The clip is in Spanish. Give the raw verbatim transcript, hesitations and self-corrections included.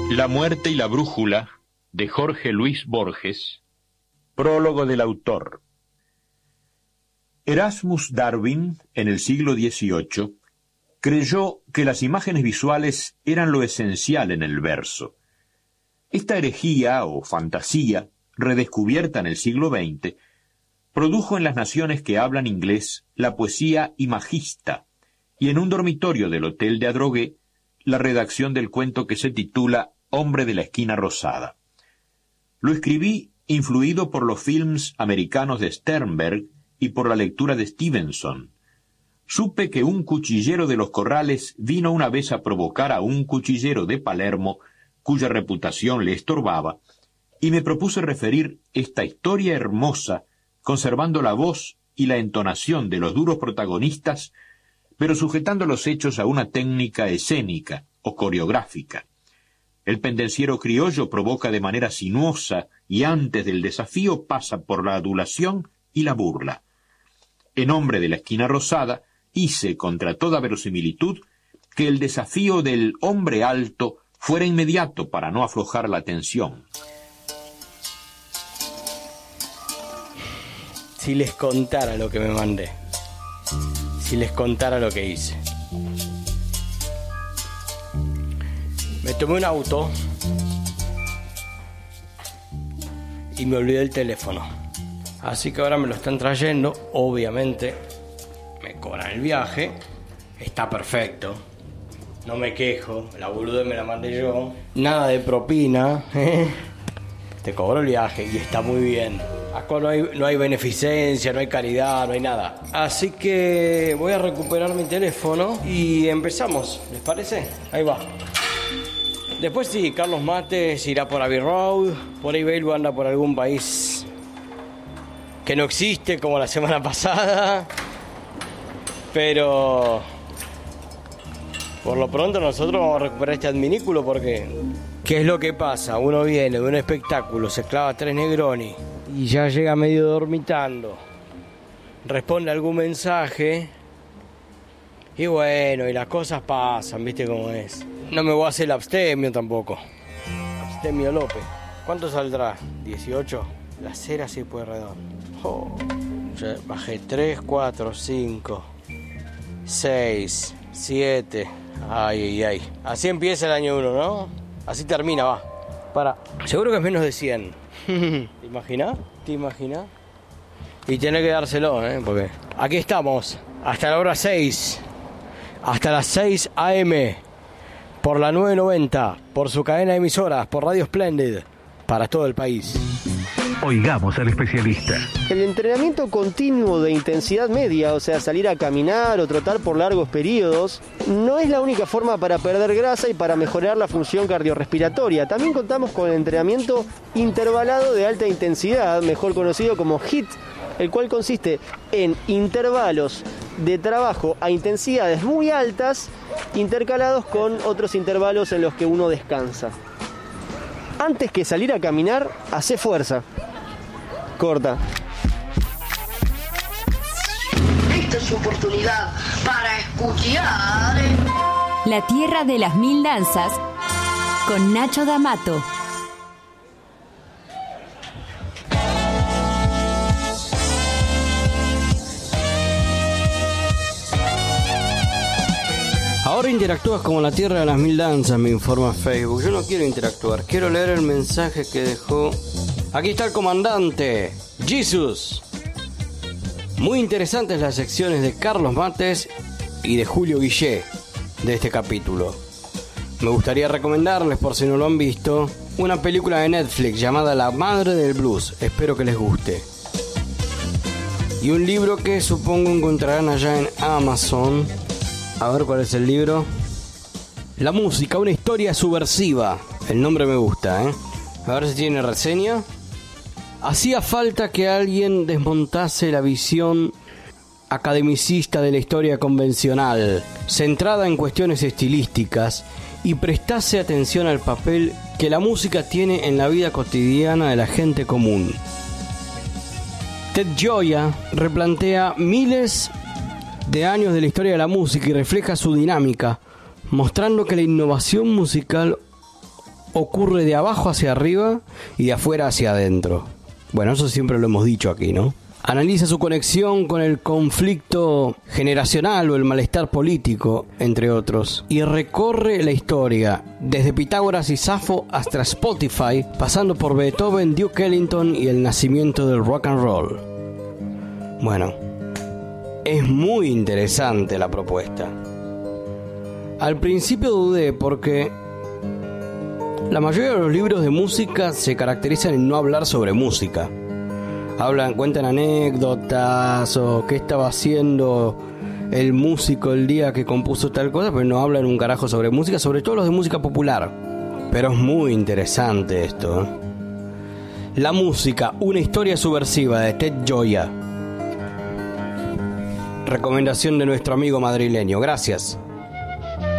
La muerte y la brújula, de Jorge Luis Borges. Prólogo del autor. Erasmus Darwin, en el siglo dieciocho, creyó que las imágenes visuales eran lo esencial en el verso. Esta herejía o fantasía, redescubierta en el siglo veinte, produjo en las naciones que hablan inglés la poesía imagista, y en un dormitorio del Hotel de Adrogué, la redacción del cuento que se titula Hombre de la esquina rosada. Lo escribí influido por los films americanos de Sternberg y por la lectura de Stevenson. Supe que un cuchillero de los Corrales vino una vez a provocar a un cuchillero de Palermo, cuya reputación le estorbaba, y me propuse referir esta historia hermosa, conservando la voz y la entonación de los duros protagonistas, pero sujetando los hechos a una técnica escénica o coreográfica. El pendenciero criollo provoca de manera sinuosa y antes del desafío pasa por la adulación y la burla. En Hombre de la esquina rosada hice, contra toda verosimilitud, que el desafío del hombre alto fuera inmediato para no aflojar la tensión. Si les contara lo que me mandé, si les contara lo que hice. Me tomé un auto y me olvidé el teléfono. Así que ahora me lo están trayendo, obviamente. Me cobran el viaje. Está perfecto. No me quejo. La boludez me la mandé yo. Nada de propina. ¿eh? Te cobró el viaje y está muy bien. Acá no hay, no hay beneficencia, no hay caridad, no hay nada. Así que voy a recuperar mi teléfono y empezamos. ¿Les parece? Ahí va. Después sí, Carlos Mates irá por Abbey Road, por ahí Belvo anda por algún país que no existe, como la semana pasada, pero por lo pronto nosotros vamos a recuperar este adminículo porque ¿qué es lo que pasa? Uno viene de un espectáculo, se clava tres Negroni y ya llega medio dormitando, responde algún mensaje y bueno, y las cosas pasan, ¿viste cómo es? No me voy a hacer el abstemio tampoco. Abstemio López. ¿Cuánto saldrá? ¿dieciocho? La cera sí puede redondo. Oh. Ya bajé tres, cuatro, cinco, seis, siete. Ay, ay, ay. Así empieza el año uno, ¿no? Así termina, va. Para. Seguro que es menos de cien. ¿Te imaginas? ¿Te imaginas? Y tenés que dárselo, ¿eh? Porque aquí estamos. Hasta la hora seis. Hasta las seis a eme. Por la nueve noventa, por su cadena de emisoras, por Radio Splendid, para todo el país. Oigamos al especialista. El entrenamiento continuo de intensidad media, o sea, salir a caminar o trotar por largos periodos, no es la única forma para perder grasa y para mejorar la función cardiorrespiratoria. También contamos con el entrenamiento intervalado de alta intensidad, mejor conocido como HIIT, el cual consiste en intervalos de trabajo a intensidades muy altas, intercalados con otros intervalos en los que uno descansa. Antes que salir a caminar, hace fuerza. Corta. Esta es su oportunidad para escuchar La Tierra de las Mil Danzas con Nacho D'Amato. Ahora interactúas como la Tierra de las Mil Danzas, me informa Facebook. Yo no quiero interactuar, quiero leer el mensaje que dejó. Aquí está el comandante, Jesus. Muy interesantes las secciones de Carlos Mates y de Julio Guillé de este capítulo. Me gustaría recomendarles, por si no lo han visto, una película de Netflix llamada La Madre del Blues. Espero que les guste. Y un libro que supongo encontrarán allá en Amazon. A ver cuál es el libro. La música, una historia subversiva. El nombre me gusta, ¿eh? A ver si tiene reseña. Hacía falta que alguien desmontase la visión academicista de la historia convencional, centrada en cuestiones estilísticas, y prestase atención al papel que la música tiene en la vida cotidiana de la gente común. Ted Gioia replantea miles de años de la historia de la música y refleja su dinámica, mostrando que la innovación musical ocurre de abajo hacia arriba y de afuera hacia adentro. Bueno, eso siempre lo hemos dicho aquí, ¿no? Analiza su conexión con el conflicto generacional o el malestar político, entre otros, y recorre la historia desde Pitágoras y Safo hasta Spotify, pasando por Beethoven, Duke Ellington y el nacimiento del rock and roll. Bueno, es muy interesante la propuesta. Al principio dudé porque la mayoría de los libros de música se caracterizan en no hablar sobre música. Hablan, cuentan anécdotas o qué estaba haciendo el músico el día que compuso tal cosa, pero no hablan un carajo sobre música, sobre todo los de música popular. Pero es muy interesante esto, ¿eh? La música, una historia subversiva, de Ted Gioia. Recomendación de nuestro amigo madrileño. Gracias.